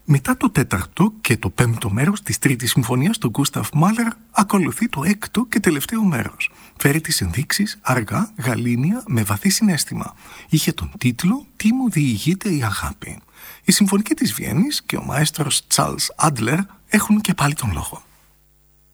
Μετά το τέταρτο και το πέμπτο μέρος της τρίτης συμφωνίας του Γκούσταφ Μάλερ ακολουθεί το έκτο και τελευταίο μέρος. Φέρει τις ενδείξεις αργά, γαλήνια, με βαθύ συναίσθημα. Είχε τον τίτλο «Τι μου διηγείται η αγάπη». Η Συμφωνική της Βιέννης και ο μαέστρος Τσάρλς Άντλερ έχουν και πάλι τον λόγο.